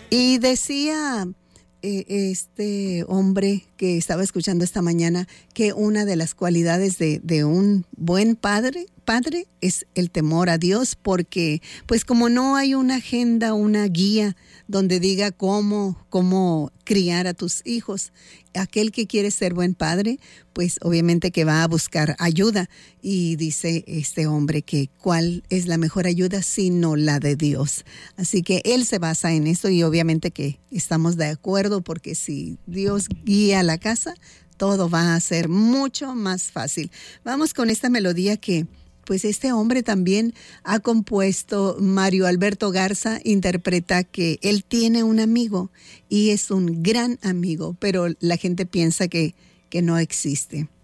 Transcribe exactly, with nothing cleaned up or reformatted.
Y decía eh, este hombre que estaba escuchando esta mañana que una de las cualidades de, de un buen padre, padre es el temor a Dios, porque pues como no hay una agenda, una guía donde diga cómo, cómo criar a tus hijos, aquel que quiere ser buen padre, pues obviamente que va a buscar ayuda. Y dice este hombre que cuál es la mejor ayuda sino la de Dios. Así que él se basa en eso y obviamente que estamos de acuerdo, porque si Dios guía la casa, todo va a ser mucho más fácil. Vamos con esta melodía que pues este hombre también ha compuesto. Mario Alberto Garza interpreta que él tiene un amigo y es un gran amigo, pero la gente piensa que, que no existe.